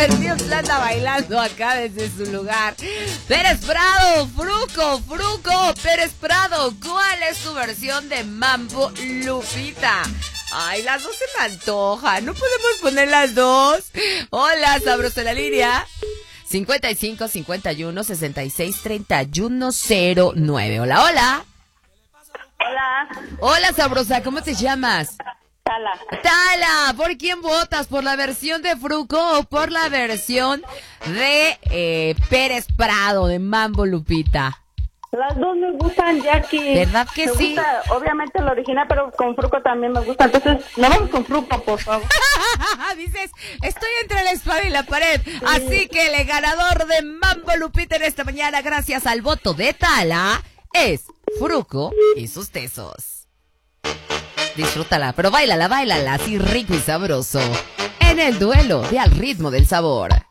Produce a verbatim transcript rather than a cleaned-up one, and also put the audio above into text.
el mío anda bailando acá desde su lugar. Pérez Prado, Fruco, Fruco, Pérez Prado, ¿cuál es tu versión de Mambo Lupita? Ay, las dos se me antojan, ¿no podemos poner las dos? Hola, sabrosa la línea. cincuenta y cinco, cincuenta y uno, sesenta y seis, treinta y uno, cero nueve. Hola, hola. Hola. Hola, sabrosa, ¿cómo te llamas? Tala. Tala, ¿por quién votas? ¿Por la versión de Fruco o por la versión de eh, Pérez Prado, de Mambo Lupita? Las dos me gustan, Jackie. ¿Verdad que me sí? Gusta, obviamente la original, pero con Fruco también me gusta. Entonces, no vamos con Fruco, por favor. Dices, estoy entre la espada y la pared. Sí. Así que el ganador de Mambo Lupita en esta mañana, gracias al voto de Tala, es Fruco y sus tesos. Disfrútala, pero báilala, báilala así rico y sabroso. En el duelo de Al Ritmo del Sabor.